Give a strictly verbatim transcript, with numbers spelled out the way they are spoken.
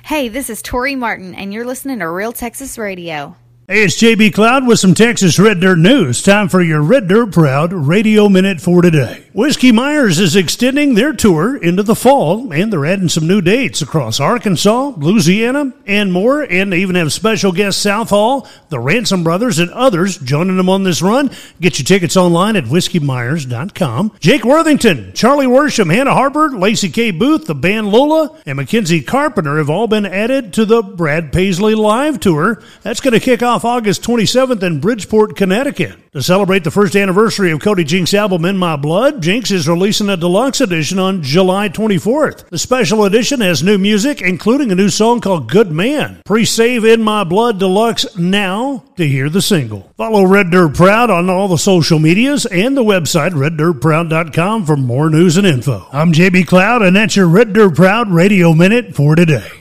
Hey, this is Tori Martin, and you're listening to Real Texas Radio. Hey, it's J B Cloud with some Texas Red Dirt news. Time for your Red Dirt Proud Radio Minute for today. Whiskey Myers is extending their tour into the fall, and they're adding some new dates across Arkansas, Louisiana, and more. And they even have special guests Southall, the Ransom Brothers, and others joining them on this run. Get your tickets online at whiskey myers dot com. Jake Worthington, Charlie Worsham, Hannah Harper, Lacey K. Booth, the band Lola, and Mackenzie Carpenter have all been added to the Brad Paisley Live Tour. That's going to kick off August twenty-seventh in Bridgeport, Connecticut. To celebrate the first anniversary of Cody Jinks' album In My Blood, Jinks is releasing a deluxe edition on July twenty-fourth. The special edition has new music, including a new song called Good Man. Pre-save In My Blood Deluxe now to hear the single. Follow Red Dirt Proud on all the social medias and the website red dirt proud dot com for more news and info. I'm J B Cloud, and that's your Red Dirt Proud Radio Minute for today.